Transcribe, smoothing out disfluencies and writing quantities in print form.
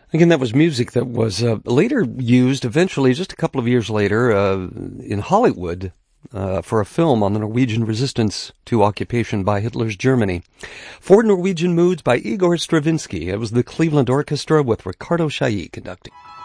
Again, that was music that was later used, eventually, just a couple of years later, in Hollywood for a film on the Norwegian resistance to occupation by Hitler's Germany. Four Norwegian Moods by Igor Stravinsky. It was the Cleveland Orchestra with Ricardo Chailly conducting.